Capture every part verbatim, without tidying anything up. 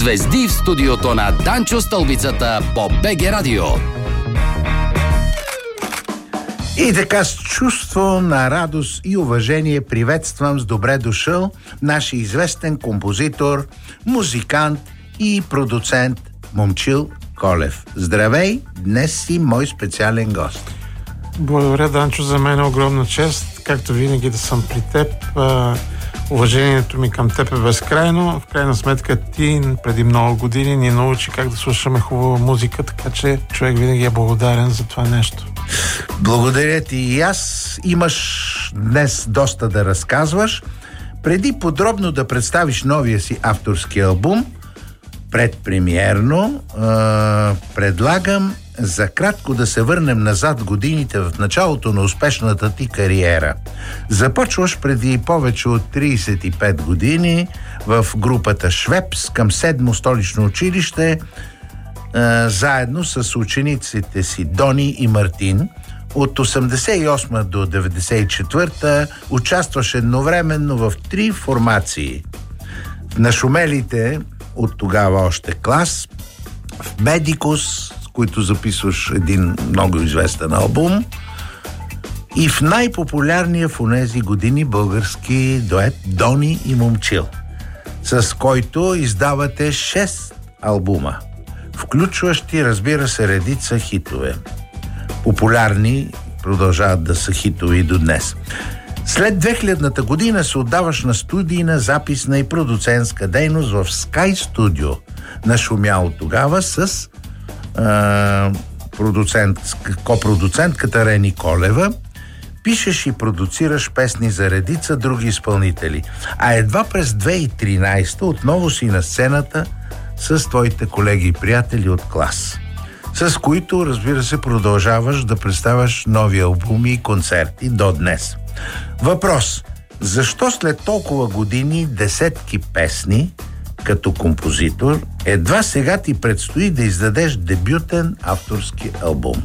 Звезди в студиото на Данчо Стълбицата по БГ Радио. И така с чувство на радост и уважение приветствам с добре дошъл нашия известен композитор, музикант и продуцент Момчил Колев. Здравей, днес си мой специален гост. Благодаря, Данчо, за мен е огромна чест. Както винаги да съм при теб. Уважението ми към теб е безкрайно. В крайна сметка ти преди много години ни научи как да слушаме хубава музика, така че човек винаги е благодарен за това нещо. Благодаря ти и аз. Имаш днес доста да разказваш. Преди подробно да представиш новия си авторски албум, предпремиерно, е, предлагам за кратко да се върнем назад годините в началото на успешната ти кариера. Започваш преди повече от трийсет и пет години в групата Швепс към седмо столично училище, е, заедно с учениците си Дони и Мартин. От осемдесет и осма до деветдесет и четвърта участваш едновременно в три формации. В нашумелите от тогава още Клас, в Медикус, с които записваш един много известен албум, и в най-популярния в онези години български дует Дони и Момчил, с който издавате шест албума, включващи, разбира се, редица хитове. Популярни, продължават да са хитови до днес. След две хилядната година се отдаваш на студийна, записна и продуцентска дейност в Sky Studio, нашумяло тогава с а, продуцент, копродуцентката Рени Колева. Пишеш и продуцираш песни за редица други изпълнители. А едва през две хиляди и тринайсета отново си на сцената с твоите колеги и приятели от Клас, с които, разбира се, продължаваш да представяш нови албуми и концерти до днес. Въпрос: защо след толкова години, десетки песни като композитор, едва сега ти предстои да издадеш дебютен авторски албум?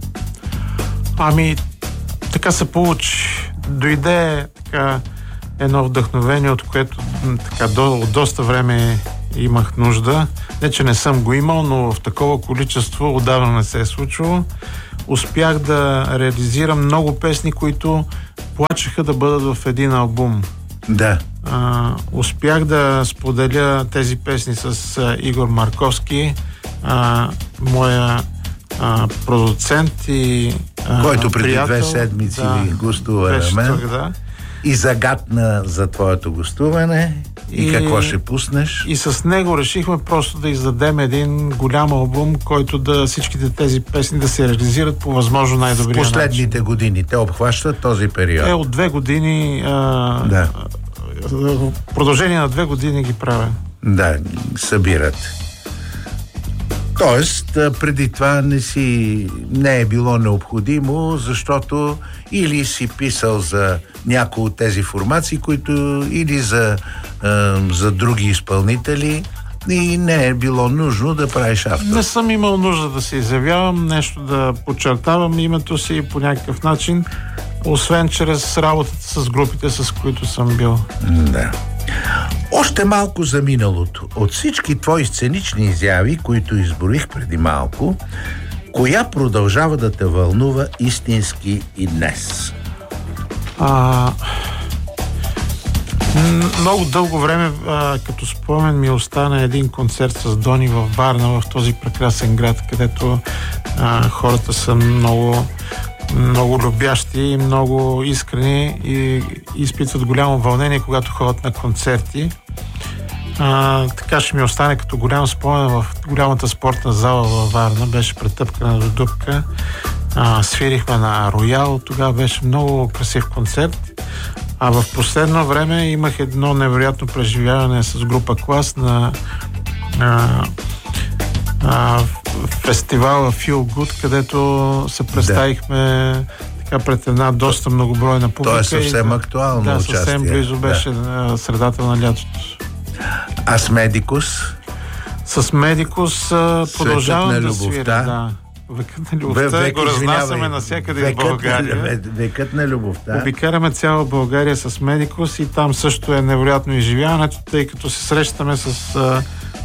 Ами, така се получи. Дойде така едно вдъхновение, от което така, до, от доста време имах нужда. Не, че не съм го имал, но в такова количество отдавна не се е случило. Успях да реализирам много песни, които плачеха да бъдат в един албум. Да. А, успях да споделя тези песни с а, Игор Марковски, а, моя а, продуцент и а, който преди приятел, две седмици да, гостува на мен. Тук, да. И загадна за твоето гостуване. И, и какво ще пуснеш? И с него решихме просто да издадем един голям албум, който да всичките тези песни да се реализират по възможно най-добрия начин. В последните начин. години те обхващат този период. Е, от две години а, да. В продължение на две години ги правя. Да, събират. Тоест, преди това не си не е било необходимо, защото или си писал за някои от тези формации, които или за, е, за други изпълнители, и не е било нужно да правиш автор. Не съм имал нужда да се изявявам, нещо да подчертавам името си по някакъв начин, освен чрез работата с групите, с които съм бил. Да. Още малко за миналото. От всички твои сценични изяви, които изброих преди малко, коя продължава да те вълнува истински и днес? А, много дълго време, а, като спомен, ми остана един концерт с Дони във Варна, в този прекрасен град, където а, хората са много, много любящи и много искрени и изпитват голямо вълнение, когато ходят на концерти. А, така ще ми остане като голям спомен в голямата спортна зала във Варна. Беше претъпкана до дупка. А, свирихме на Роял. Тогава беше много красив концерт. А в последно време имах едно невероятно преживяване с група Клас на а, а, фестивала Feel Good, където се представихме да. така пред една доста многобройна публика. То е съвсем актуално да, участие. Да, съвсем близо беше да. на средата на лятото. А с Медикус? С Медикус продължавам да свиря. Да. Векът на любовта век, го разнасяме навсякъде в България. Векът на любовта. Обикараме цяла България с Медикус и там също е невероятно изживяването, тъй като се срещаме с а,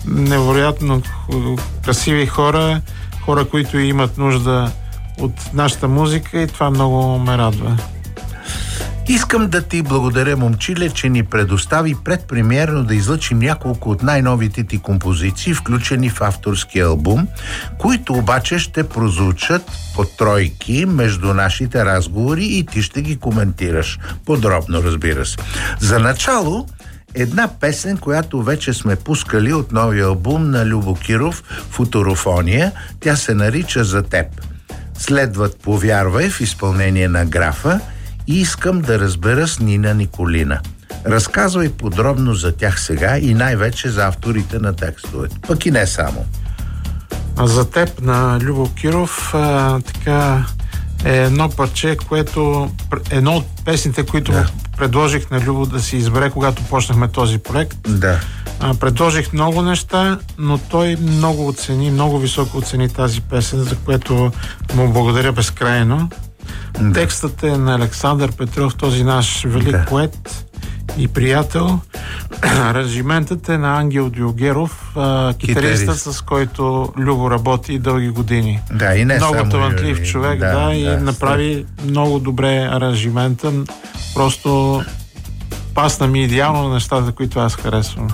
невероятно красиви хора, хора, които имат нужда от нашата музика и това много ме радва. Искам да ти благодаря, момчиле, че ни предостави предпремиерно да излъчим няколко от най-новите ти композиции, включени в авторския албум, които обаче ще прозвучат по тройки между нашите разговори и ти ще ги коментираш. Подробно, разбира се. За начало, една песен, която вече сме пускали от новия албум на Любо Киров «Футурофония». Тя се нарича «За теб». Следват «Повярвай» в изпълнение на Графа и «Искам да разбера» с Нина Николина. Разказвай подробно за тях сега и най-вече за авторите на текстовете. Пък и не само. За теб на Любо Киров а, така е едно парче, което едно от песните, които да. предложих на Любо да си избере, когато почнахме този проект. Да. А, предложих много неща, но той много оцени, много високо оцени тази песен, за което му благодаря безкрайно. Да. Текстът е на Александър Петров, този наш велик да. поет и приятел. Аранжиментът е на Ангел Дюгеров, китаристът, с който Любо работи дълги години. Да, и не много само талантлив Юрий. човек, да, да, да и да, направи да. много добре аранжимента. Просто пасна ми идеално на нещата, които аз харесвам.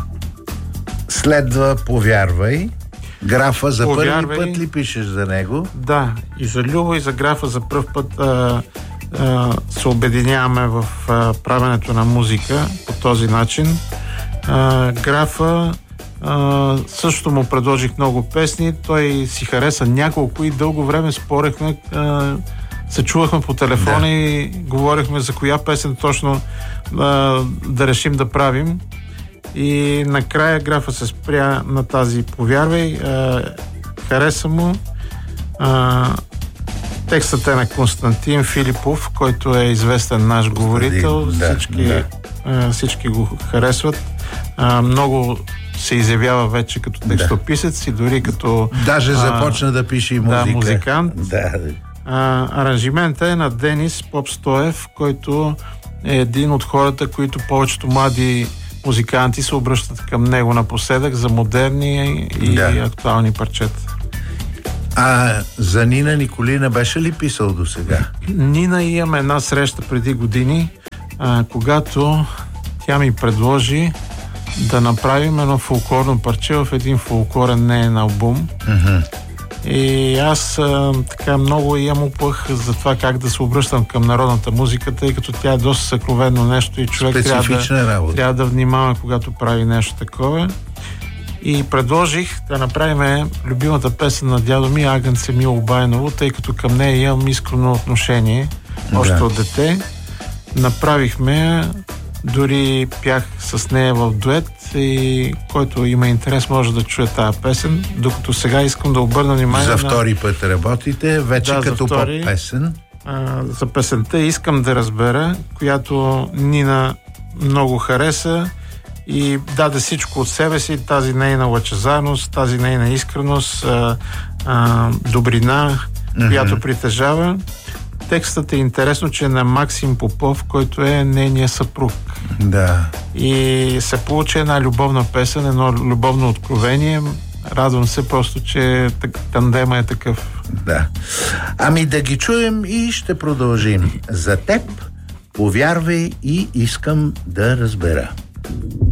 Следва «Повярвай». Графа за Повярвай. първи път ли пишеш за него? Да, и за Любо, и за Графа за пръв път а, а, се обединяваме в а, правенето на музика по този начин. А, Графа а, също му предложих много песни, той си хареса няколко и дълго време спорехме, а, се чувахме по телефона да. и говорихме за коя песен точно а, да решим да правим. И накрая Графа се спря на тази «Повярвай», а, хареса му. А, текстът е на Константин Филипов, който е известен наш говорител. Да, всички, да. а, всички го харесват. А, много се изявява вече като текстописец и дори като... Даже започна а, да пише и музика. Да, музикант. Да. А, аранжиментът е на Денис Попстоев, който е един от хората, които повечето млади музиканти се обръщат към него напоследък за модерни и да. актуални парчета. А за Нина Николина беше ли писал до сега? Нина имаме една среща преди години, а, когато тя ми предложи да направим едно фолклорно парче в един фолклорен неин албум. Mm-hmm. И аз а, така много имам упъх за това как да се обръщам към народната музика, тъй като тя е доста съкровено нещо и човек трябва да, трябва да внимава, когато прави нещо такова. И предложих да направим любимата песен на дядо ми Агънце Мило Байново, тъй като към нея имам искрено отношение още да. от дете. Направихме, дори пях с нея в дует и който има интерес може да чуе тази песен, докато сега искам да обърна внимание за на... втори път работите, вече да, като поп-песен. За песента искам да разбера, която Нина много хареса и даде всичко от себе си, тази нейна лъчезарност, тази нейна искреност, а, а, добрина, mm-hmm. която притежава. Текстът е интересно, че е на Максим Попов, който е нейният съпруг. Да. И се получи една любовна песен, едно любовно откровение. Радвам се просто, че тандема е такъв. Да. Ами да ги чуем и ще продължим. За теб, повярвай и искам да разбера.